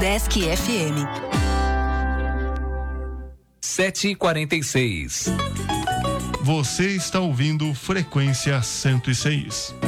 Desk FM. 7h46. Você está ouvindo Frequência 106.